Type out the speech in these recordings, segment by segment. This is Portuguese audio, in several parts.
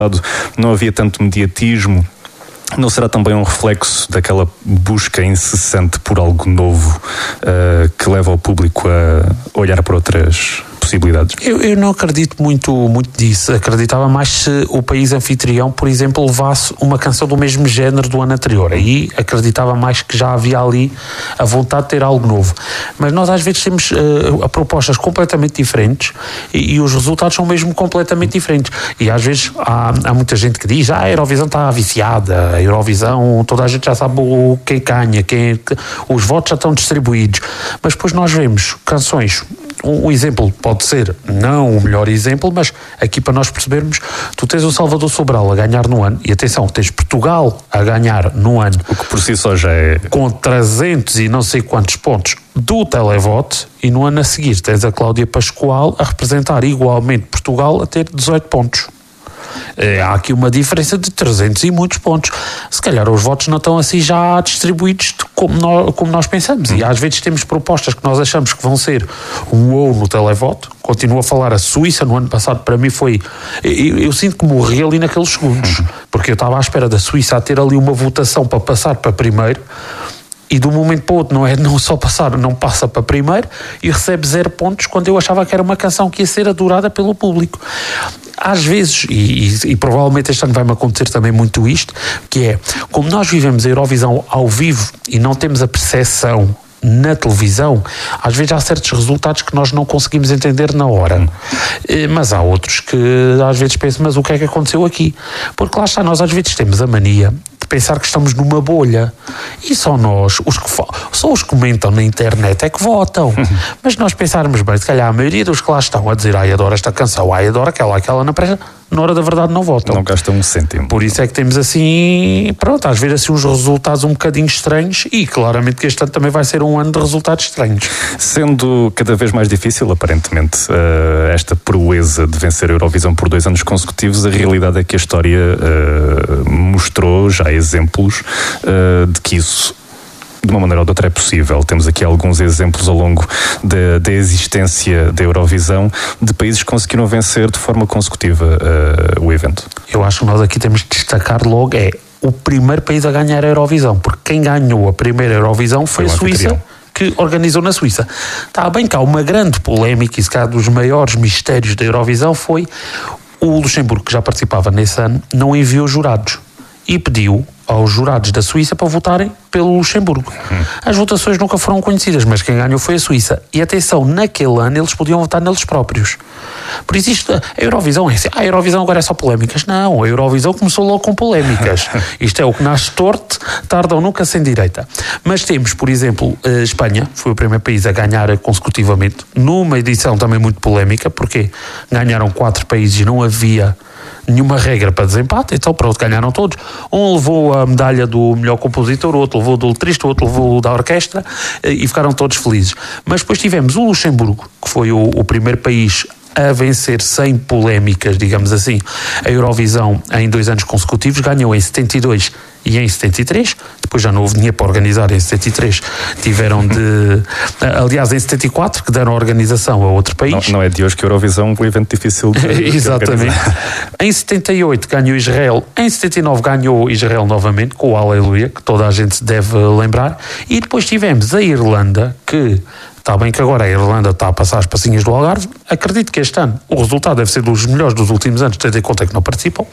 não havia tanto mediatismo. Não será também um reflexo daquela busca incessante por algo novo que leva o público a olhar para outras possibilidades? Eu não acredito muito disso. Acreditava mais se o país anfitrião, por exemplo, levasse uma canção do mesmo género do ano anterior. Aí acreditava mais que já havia ali a vontade de ter algo novo. Mas nós às vezes temos propostas completamente diferentes e os resultados são mesmo completamente diferentes. E às vezes há muita gente que diz a Eurovisão está viciada, a Eurovisão, toda a gente já sabe quem ganha, os votos já estão distribuídos. Mas depois nós vemos canções. Um exemplo pode ser, não o melhor exemplo, mas aqui para nós percebermos, tu tens o Salvador Sobral a ganhar no ano, e atenção, tens Portugal a ganhar no ano. O que por si só já é... Com 300 e não sei quantos pontos do televoto, e no ano a seguir tens a Cláudia Pascoal a representar igualmente Portugal a ter 18 pontos. Há aqui uma diferença de 300 e muitos pontos. Se calhar os votos não estão assim já distribuídos como nós pensamos. E às vezes temos propostas que nós achamos que vão ser um ou no televoto. Continuo a falar, a Suíça no ano passado para mim foi... Eu sinto que morri ali naqueles segundos, porque eu estava à espera da Suíça a ter ali uma votação para passar para primeiro, e de um momento para o outro não só passar, não passa para primeiro e recebe 0 pontos quando eu achava que era uma canção que ia ser adorada pelo público. Às vezes, e provavelmente este ano vai-me acontecer também muito isto, que é, como nós vivemos a Eurovisão ao vivo e não temos a percepção na televisão, às vezes há certos resultados que nós não conseguimos entender na hora. Mas há outros que às vezes pensam, mas o que é que aconteceu aqui? Porque lá está, nós às vezes temos a mania de pensar que estamos numa bolha e só nós, só os que comentam na internet é que votam. Mas nós pensarmos bem, se calhar a maioria dos que lá estão a dizer adoro esta canção, adoro aquela não presta, na hora da verdade não votam. Não gastam um cêntimo. Por isso é que temos assim, pronto, às vezes assim uns resultados um bocadinho estranhos, e claramente que este ano também vai ser um ano de resultados estranhos. Sendo cada vez mais difícil, aparentemente, esta proeza de vencer a Eurovisão por 2 anos consecutivos, a realidade é que a história mostrou já exemplos de que isso, de uma maneira ou de outra, é possível. Temos aqui alguns exemplos ao longo da existência da Eurovisão de países que conseguiram vencer de forma consecutiva o evento. Eu acho que nós aqui temos de destacar logo o primeiro país a ganhar a Eurovisão, porque quem ganhou a primeira Eurovisão foi a Suíça, que organizou na Suíça. Está bem que há uma grande polémica, e se calhar dos maiores mistérios da Eurovisão foi o Luxemburgo, que já participava nesse ano, não enviou jurados e pediu aos jurados da Suíça para votarem pelo Luxemburgo. As votações nunca foram conhecidas, mas quem ganhou foi a Suíça. E atenção, naquele ano eles podiam votar neles próprios. Por isso a Eurovisão é assim, a Eurovisão agora é só polémicas. Não, a Eurovisão começou logo com polémicas. Isto é o que nasce torto, tarda ou nunca sem direita. Mas temos, por exemplo, a Espanha, foi o primeiro país a ganhar consecutivamente, numa edição também muito polémica, porque ganharam 4 países e não havia nenhuma regra para desempate, então pronto, ganharam todos. Um levou a medalha do melhor compositor, o outro levou do letrista, o outro levou da orquestra, e ficaram todos felizes. Mas depois tivemos o Luxemburgo, que foi o primeiro país a vencer sem polémicas, digamos assim, a Eurovisão em 2 anos consecutivos. Ganhou em 72 e em 73, depois já não houve dinheiro para organizar em 73, tiveram de... Aliás, em 74, que deram a organização a outro país. Não é de hoje que a Eurovisão é um evento difícil de Exatamente. Em 78 ganhou Israel, em 79 ganhou Israel novamente, com o Aleluia, que toda a gente se deve lembrar, e depois tivemos a Irlanda, que... Está bem que agora a Irlanda está a passar as passinhas do Algarve. Acredito que este ano o resultado deve ser dos melhores dos últimos anos, tendo em conta que não participam.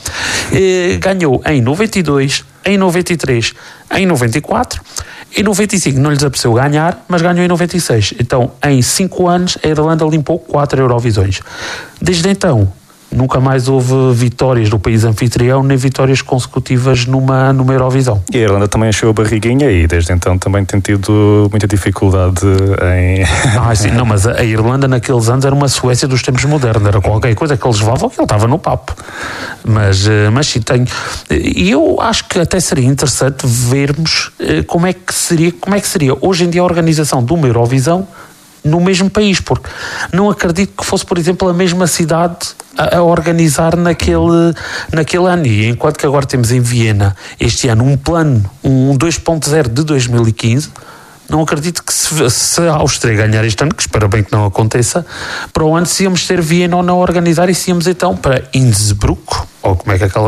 Ganhou em 92, em 93, em 94, em 95 não lhes apeteceu ganhar, mas ganhou em 96. Então, em 5 anos, a Irlanda limpou 4 Eurovisões. Desde então, nunca mais houve vitórias do país anfitrião, nem vitórias consecutivas numa Eurovisão. E a Irlanda também encheu a barriguinha e desde então também tem tido muita dificuldade em... Sim, não, mas a Irlanda naqueles anos era uma Suécia dos tempos modernos, era qualquer coisa que eles levavam que ele estava no papo. Mas sim, tenho... E eu acho que até seria interessante vermos como é que seria hoje em dia a organização de uma Eurovisão no mesmo país, porque não acredito que fosse, por exemplo, a mesma cidade a organizar naquele ano. E enquanto que agora temos em Viena este ano um plano, um 2.0 de 2015, não acredito que se a Áustria ganhar este ano, que espero bem que não aconteça, para o ano se íamos ter Viena ou não a organizar, e se íamos então para Innsbruck, ou como é que aquela